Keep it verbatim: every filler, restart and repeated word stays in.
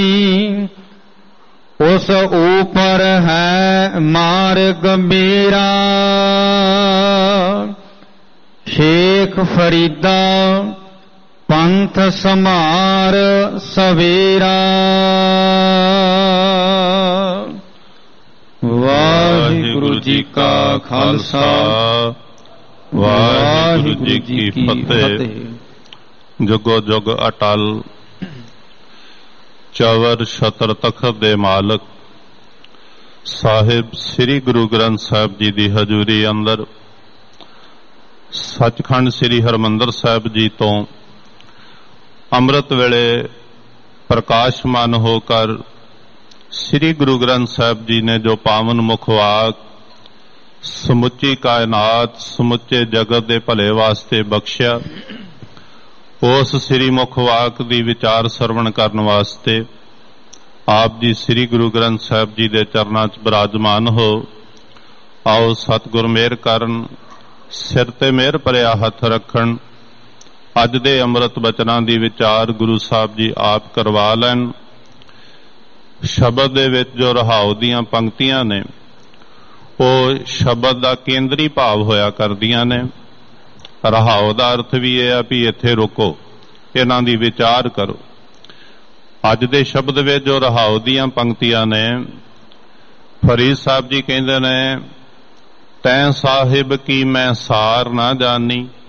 उस ऊपर है मार्ग मेरा, शेख फरीदा पंथ समार सवेरा। वाहिगुरु जी का खालसा, वाहिगुरु जी की फतेह। जुगो जुग अटल चवर छतर तखत दे मालक साहिब श्री गुरु ग्रंथ साहिब जी की हजूरी अंदर सचखंड श्री हरमंदर साहिब जी तो अमृत वेले प्रकाशमान होकर श्री गुरु ग्रंथ साहिब जी ने जो पावन मुखवाक समुची कायनात समुचे जगत के भले वास्ते बख्शिया, उस श्री मुखवाक की विचार सरवण करने वास्ते आप जी श्री गुरु ग्रंथ साहिब जी के चरणों च विराजमान हो। आओ सतगुर मेहर करन, सिर ते मेहर भरिया हथ रखन, अज दे अमृत बचनां दी विचार गुरु साहब जी आप करवा लैन। शब्द दे विच जो रहाओ दीआं पंक्तियां ने वो शब्द का केंद्री भाव होया करदियां ने। रहाओ का अर्थ भी यह है भी इत्थे रुको, इन्हां दी विचार करो। अज दे शब्द विच जो रहाओ दीआं पंक्तियां ने, फरीद साहब जी कहंदे ने, तैं साहिब की मैं सार ना जानी,